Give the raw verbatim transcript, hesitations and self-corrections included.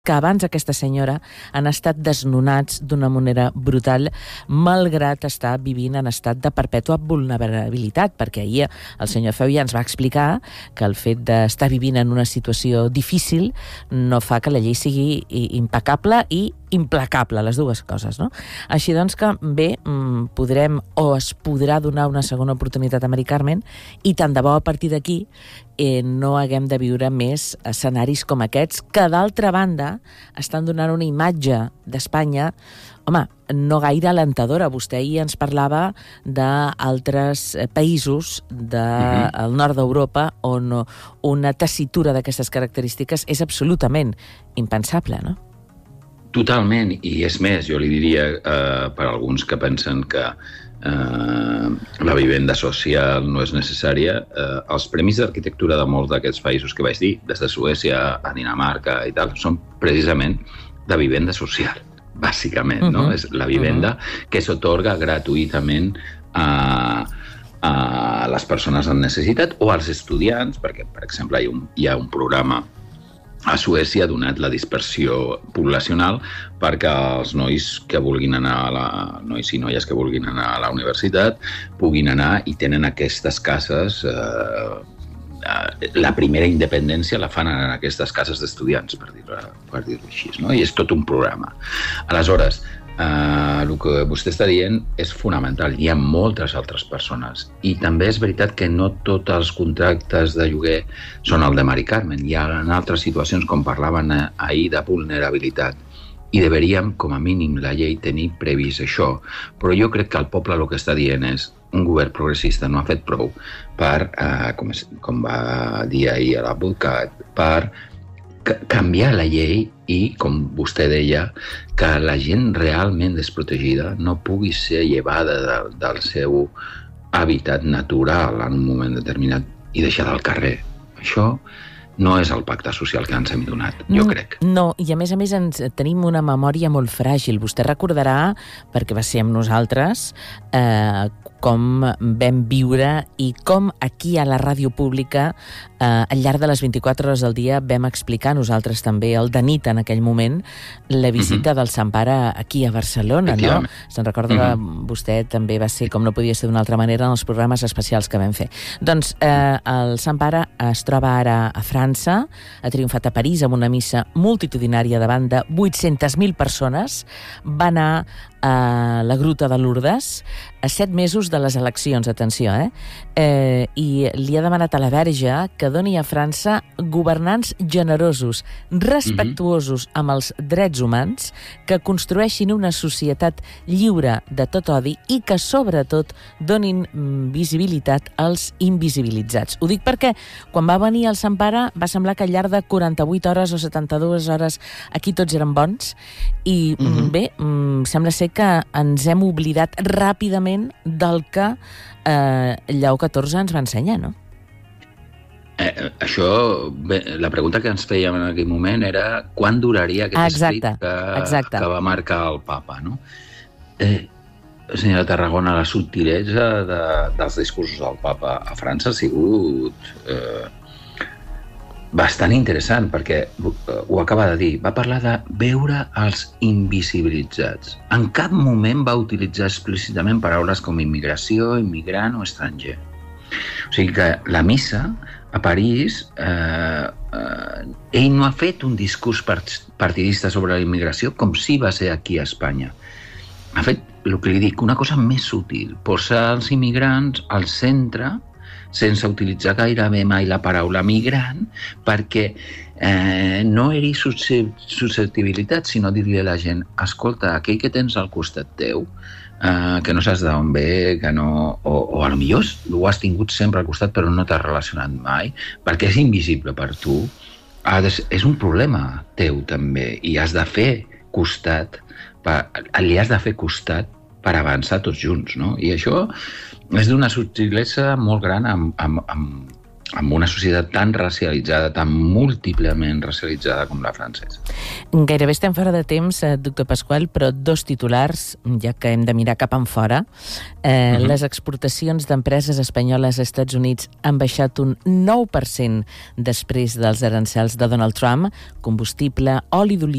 que abans aquesta senyora han estat desnonats d'una manera brutal, malgrat estar vivint en estat de perpètua vulnerabilitat, perquè ahir el senyor Feu ja ens va explicar que el fet d'estar vivint en una situació difícil no fa que la llei sigui impecable i implacable, les dues coses, no? Així doncs que, bé, podrem o es podrà donar una segona oportunitat a Mari Carmen i tant de bo a partir d'aquí eh, no haguem de viure més escenaris com aquests, que d'altra banda estan donant una imatge d'Espanya, home, no gaire alentadora. Vostè ahir ens parlava d'altres països del mm-hmm. nord d'Europa on una tessitura d'aquestes característiques és absolutament impensable, no? Totalment, i és més, jo li diria eh, per alguns que pensen que eh, la vivenda social no és necessària, eh, els premis d'arquitectura de molts d'aquests països que vaig dir, des de Suècia a Dinamarca i tal, són precisament de vivenda social, bàsicament, uh-huh. no? És la vivenda uh-huh. que s'atorga gratuïtament a, a les persones en necessitat o als estudiants, perquè, per exemple, hi ha un, hi ha un programa a Suècia ha donat la dispersió poblacional perquè els nois que vulguin anar a la, nois i noies que vulguin anar a la universitat puguin anar i tenen aquestes cases, eh, la primera independència la fan en aquestes cases d'estudiants, per dir-ho per dir-ho així, no? I és tot un programa. Aleshores, Uh, el que vostè està dient és fonamental. Hi ha moltes altres persones. I també és veritat que no tots els contractes de lloguer són el de Mari Carmen. Hi ha en altres situacions, com parlaven ahir, de vulnerabilitat. I deveríem, com a mínim, la llei tenir previst això. Però jo crec que el poble el que està dient és un govern progressista no ha fet prou per, uh, com, com va dir ahir l'advocat, per canviar la llei i, com vostè deia, que la gent realment desprotegida no pugui ser llevada de, del seu hàbitat natural en un moment determinat i deixada al carrer. Això no és el pacte social que ens hem donat, jo crec. No, i a més a més ens tenim una memòria molt fràgil. Vostè recordarà, perquè va ser amb nosaltres, eh, com vam viure i com aquí a la ràdio pública eh, al llarg de les vint-i-quatre hores del dia vam explicar nosaltres també, el de nit en aquell moment, la visita uh-huh. del Sant Pare aquí a Barcelona, no? Se'n recorda uh-huh. que vostè també va ser, com no podia ser d'una altra manera, en els programes especials que vam fer. Doncs eh, el Sant Pare es troba ara a França, ha triomfat a París amb una missa multitudinària davant de vuit-centes mil persones, va anar a la Gruta de Lourdes a set mesos de les eleccions, atenció, eh? eh? I li ha demanat a la Verge que doni a França governants generosos, respectuosos mm-hmm. amb els drets humans, que construeixin una societat lliure de tot odi i que, sobretot, donin visibilitat als invisibilitzats. Ho dic perquè quan va venir el Sant Pare va semblar que al llarg de quaranta-vuit hores o setanta-dues hores aquí tots eren bons i mm-hmm. bé, sembla ser que ens hem oblidat ràpidament del que eh, Lleó catorze ens va ensenyar, no? Eh, això, bé, la pregunta que ens fèiem en aquell moment era quan duraria aquest exacte, escrit que, exacte. que va marcar el papa, no? Eh, senyora Tarragona, la subtilesa de, dels discursos del papa a França ha sigut eh, bastant interessant, perquè ho acaba de dir, va parlar de veure els invisibilitzats. En cap moment va utilitzar explícitament paraules com immigració, immigrant o estranger. O sigui que la missa a París, eh, eh, ell no ha fet un discurs partidista sobre la immigració com si va ser aquí a Espanya. Ha fet, el que li dic, una cosa més sutil, posar els immigrants al centre sense utilitzar gairebé mai la paraula migrant, perquè eh, no eri susceptibilitat, sinó dir-li a la gent, escolta, aquell que tens al costat teu, eh, que no saps d'on ve, que no, o, o a lo millor ho has tingut sempre al costat però no t'has relacionat mai, perquè és invisible per tu, és un problema teu també, i has de fer costat, li has de fer costat per avançar tots junts, no? I això és d'una subtilesa molt gran amb, amb, amb, amb una societat tan racialitzada, tan múltiplement racialitzada com la francesa. Gairebé estem fora de temps, doctor Pasqual, però dos titulars, ja que hem de mirar cap en fora. Eh, uh-huh. Les exportacions d'empreses espanyoles als Estats Units han baixat un nou per cent després dels arancels de Donald Trump. Combustible, oli d'oliva